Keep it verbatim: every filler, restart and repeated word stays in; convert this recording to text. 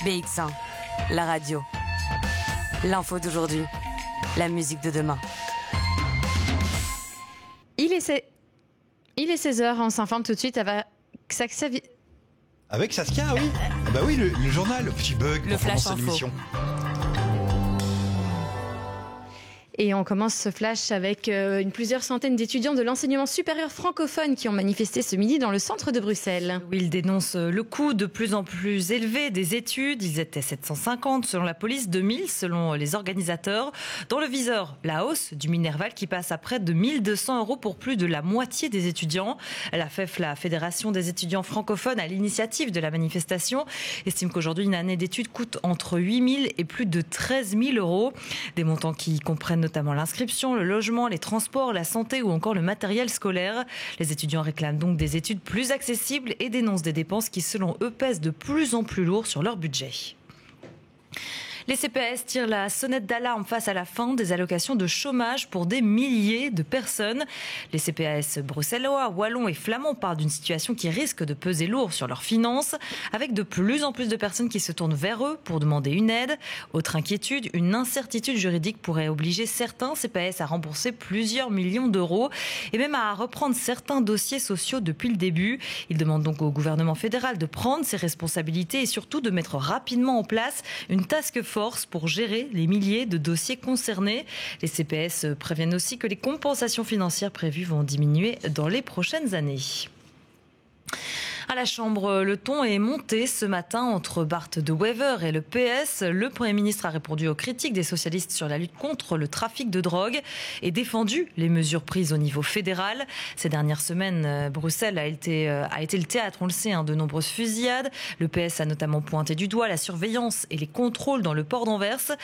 B X un, la radio. L'info d'aujourd'hui, la musique de demain. Il est, se... Il est seize heures, on s'informe tout de suite avec Saskia. Avec Saskia, oui. Ah bah oui, le, le journal, le petit bug Le pour flash commencer info. l'émission. Et on commence ce flash avec euh, une plusieurs centaines d'étudiants de l'enseignement supérieur francophone qui ont manifesté ce midi dans le centre de Bruxelles. Oui, ils dénoncent le coût de plus en plus élevé des études. Ils étaient sept cent cinquante selon la police, deux mille selon les organisateurs. Dans le viseur, la hausse du Minerval qui passe à près de mille deux cents euros pour plus de la moitié des étudiants. La F E F, la Fédération des étudiants francophones, à l'initiative de la manifestation, estime qu'aujourd'hui une année d'études coûte entre huit mille et plus de treize mille euros. Des montants qui comprennent notamment l'inscription, le logement, les transports, la santé ou encore le matériel scolaire. Les étudiants réclament donc des études plus accessibles et dénoncent des dépenses qui, selon eux, pèsent de plus en plus lourd sur leur budget. Les C P A S tirent la sonnette d'alarme face à la fin des allocations de chômage pour des milliers de personnes. Les C P A S bruxellois, wallons et flamands parlent d'une situation qui risque de peser lourd sur leurs finances, avec de plus en plus de personnes qui se tournent vers eux pour demander une aide. Autre inquiétude, une incertitude juridique pourrait obliger certains C P A S à rembourser plusieurs millions d'euros et même à reprendre certains dossiers sociaux depuis le début. Ils demandent donc au gouvernement fédéral de prendre ses responsabilités et surtout de mettre rapidement en place une task force pour gérer les milliers de dossiers concernés. Les C P S préviennent aussi que les compensations financières prévues vont diminuer dans les prochaines années. À la Chambre, le ton est monté ce matin entre Bart De Wever et le P S. Le Premier ministre a répondu aux critiques des socialistes sur la lutte contre le trafic de drogue et défendu les mesures prises au niveau fédéral. Ces dernières semaines, Bruxelles a été, a été le théâtre, on le sait, hein, de nombreuses fusillades. Le P S a notamment pointé du doigt la surveillance et les contrôles dans le port d'Anvers.